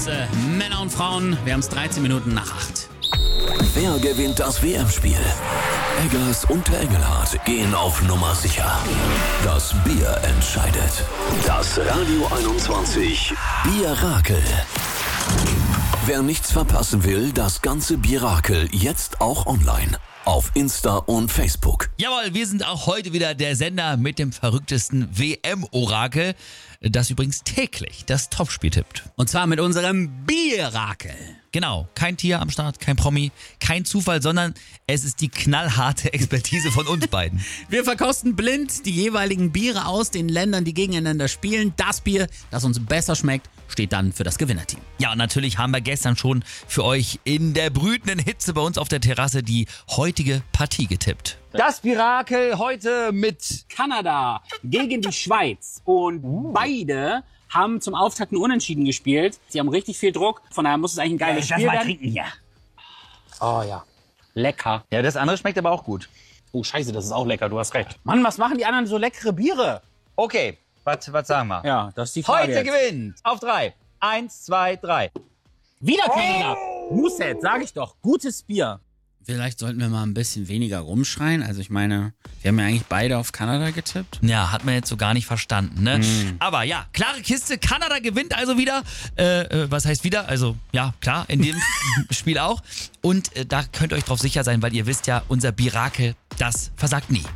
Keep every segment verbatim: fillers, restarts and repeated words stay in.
Klasse. Männer und Frauen, wir haben es dreizehn Minuten nach acht. Wer gewinnt das W M-Spiel? Eggers und der Engelhardt gehen auf Nummer sicher. Das Bier entscheidet. Das Radio einundzwanzig Bierakel. Wer nichts verpassen will, das ganze Bierakel jetzt auch online. Auf Insta und Facebook. Jawohl, wir sind auch heute wieder der Sender mit dem verrücktesten W M-Orakel, das übrigens täglich das Topspiel tippt. Und zwar mit unserem Bierakel. Genau, kein Tier am Start, kein Promi, kein Zufall, sondern es ist die knallharte Expertise von uns beiden. Wir verkosten blind die jeweiligen Biere aus den Ländern, die gegeneinander spielen. Das Bier, das uns besser schmeckt, steht dann für das Gewinnerteam. Ja, und natürlich haben wir gestern schon für euch in der brütenden Hitze bei uns auf der Terrasse die heutige Partie getippt. Das Bierakel heute mit Kanada gegen die Schweiz. Und beide haben zum Auftakt ein Unentschieden gespielt. Sie haben richtig viel Druck. Von daher muss es eigentlich ein geiles Spiel werden. trinken hier. Oh ja, lecker. Ja, das andere schmeckt aber auch gut. Oh scheiße, das ist auch lecker, du hast recht. Mann, was machen die anderen so leckere Biere? Okay, was, was sagen wir? Ja, das ist die Frage. Heute jetzt. gewinnt auf drei. Eins, zwei, drei. Wieder Kanada. Muset, sag ich doch. Gutes Bier. Vielleicht sollten wir mal ein bisschen weniger rumschreien. Also ich meine, wir haben ja eigentlich beide auf Kanada getippt. Ja, hat man jetzt so gar nicht verstanden, ne? Mm. Aber ja, klare Kiste. Kanada gewinnt also wieder. Äh, äh, was heißt wieder? Also ja, klar, in dem Spiel auch. Und äh, da könnt ihr euch drauf sicher sein, weil ihr wisst ja, unser Bierakel, das versagt nie.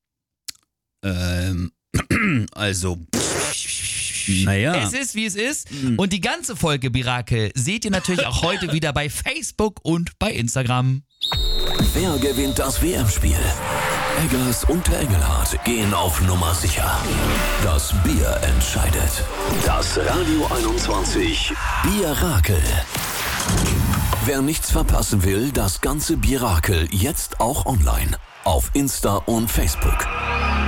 Ähm, also, naja. Es ist, wie es ist. Und die ganze Folge Bierakel seht ihr natürlich auch heute wieder bei Facebook und bei Instagram. Wer gewinnt das W M-Spiel? Eggers und der Engelhardt gehen auf Nummer sicher. Das Bier entscheidet. Das Radio einundzwanzig Bierakel. Wer nichts verpassen will, das ganze Bierakel jetzt auch online. Auf Insta und Facebook.